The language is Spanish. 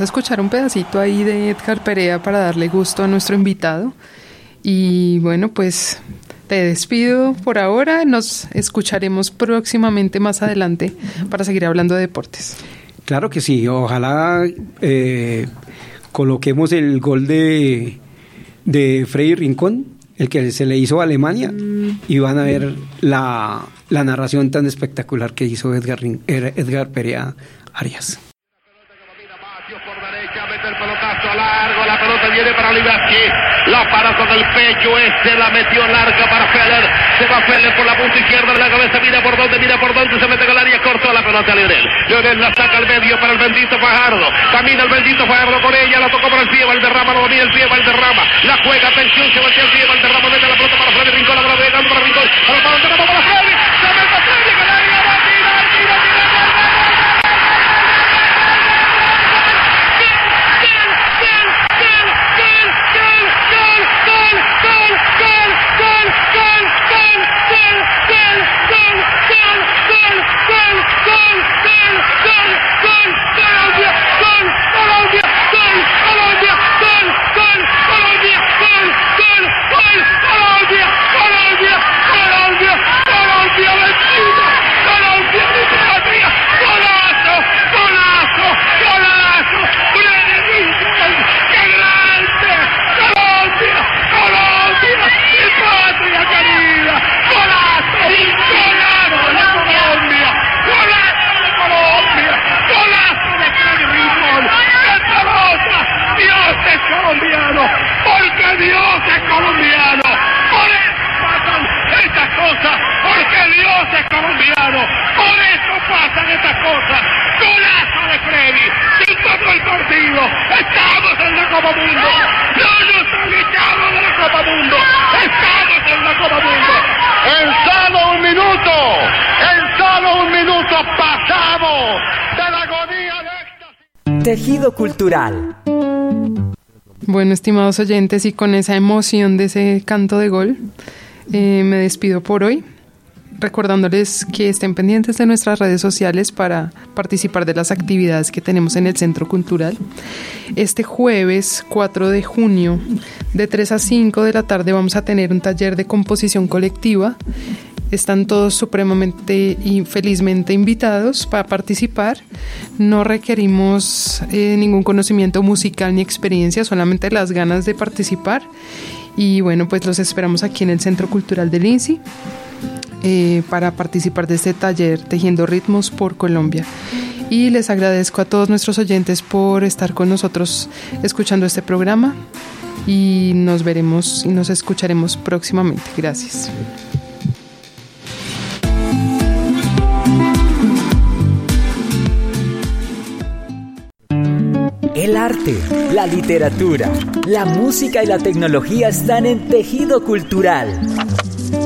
a escuchar un pedacito ahí de Edgar Perea para darle gusto a nuestro invitado. Y bueno, pues te despido por ahora. Nos escucharemos próximamente más adelante para seguir hablando de deportes. Claro que sí. Ojalá coloquemos el gol de Freddy Rincón, el que se le hizo a Alemania, y van a ver la narración tan espectacular que hizo Edgar Perea Arias. El pelotazo largo, la pelota viene para Liberty, la para con el pecho, la metió larga para Feller, se va Feller por la punta izquierda de la cabeza, mira por dónde, se mete con el área, cortó la pelota a Lionel la saca al medio para el bendito Fajardo, camina el bendito Fajardo con ella, la tocó para el pie, Valderrama, lo domina el pie, Valderrama, la juega, atención, se voltea el pie, Valderrama, mete la pelota para Freddy Rincón, la pelota llegando para Rincón, a la Valderrama para Freddy, se mete Freddy con el área, va a tirar. Colombiano, porque Dios es colombiano, por eso pasan estas cosas, porque Dios es colombiano, por eso pasan estas cosas. Golazo de Freddy, sin todo el partido, estamos en la Copa Mundo, no nos han echado de la Copa Mundo, estamos en la Copa Mundo. En solo un minuto pasamos de la agonía de éxtasis. Tejido Cultural. Bueno, estimados oyentes, y con esa emoción de ese canto de gol, me despido por hoy, recordándoles que estén pendientes de nuestras redes sociales para participar de las actividades que tenemos en el Centro Cultural. Este jueves 4 de junio, de 3 a 5 de la tarde, vamos a tener un taller de composición colectiva. Están todos supremamente y felizmente invitados para participar. No requerimos ningún conocimiento musical ni experiencia, solamente las ganas de participar. Y bueno, pues los esperamos aquí en el Centro Cultural del INSI para participar de este taller Tejiendo Ritmos por Colombia. Y les agradezco a todos nuestros oyentes por estar con nosotros escuchando este programa. Y nos veremos y nos escucharemos próximamente. Gracias. El arte, la literatura, la música y la tecnología están en Tejido Cultural.